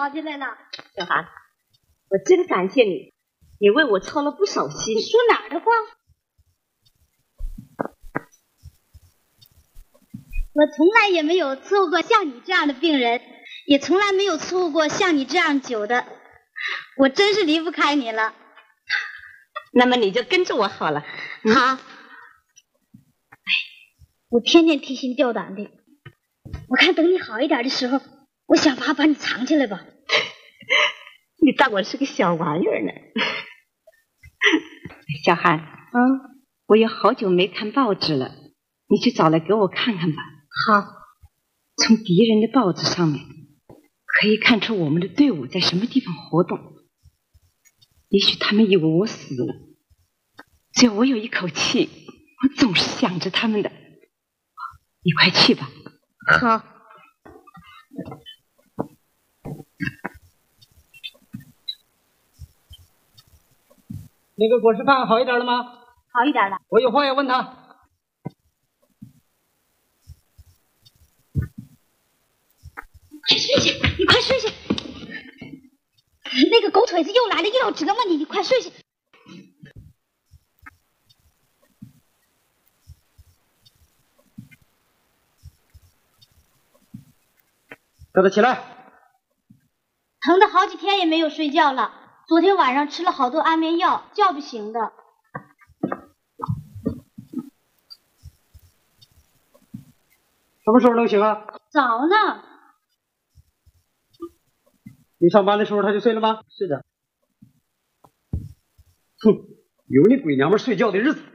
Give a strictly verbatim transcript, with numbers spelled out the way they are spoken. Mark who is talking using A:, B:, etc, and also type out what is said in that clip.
A: 跑进来了。
B: 小韩，我真感谢你，你为我操了不少心。
A: 你说哪儿的话？我从来也没有伺候过像你这样的病人，也从来没有伺候过像你这样久的，我真是离不开你了。
B: 那么你就跟着我好了。
A: 嗯、好。哎，我天天提心吊胆的，我看等你好一点的时候，我想法把你藏起来吧。
B: 你当我是个小玩意儿呢？小韩，
A: 嗯，
B: 我有好久没看报纸了，你去找来给我看看吧。
A: 好。
B: 从敌人的报纸上面可以看出我们的队伍在什么地方活动。也许他们以为我死了，只要我有一口气，我总是想着他们的。你快去吧。
A: 好。
C: 那个果实饭好一点了吗？
A: 好一点了。
C: 我有话要问他。
A: 快睡去，你快睡去。那个狗腿子又来了，又要折磨你，你快睡去。
C: 叫他起来。
A: 疼的好几天也没有睡觉了，昨天晚上吃了好多安眠药，叫不醒的。
C: 什么时候能醒啊？
A: 早呢。
C: 你上班的时候他就睡了吗？
D: 是的。
C: 哼，有你鬼娘们睡觉的日子。